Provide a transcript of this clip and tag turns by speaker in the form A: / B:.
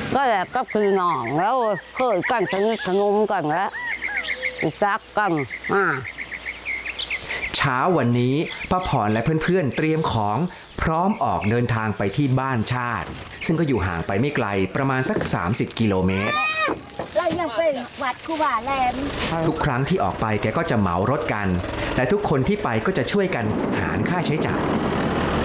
A: ก็แหละก็คือน้องแล้วเคยกันสนิทสนมกันแล้วจักกัน
B: เช้าวันนี้ป้าพรและเพื่อนๆเตรียมของพร้อมออกเดินทางไปที่บ้านชาติซึ่งก็อยู่ห่างไปไม่ไกลประมาณสัก30กิโลเมตร
C: เรายังเป็นวัดคูบ่าแลน
B: ทุกครั้งที่ออกไปแกก็จะเหมารถกันและทุกคนที่ไปก็จะช่วยกันหารค่าใช้จ่าย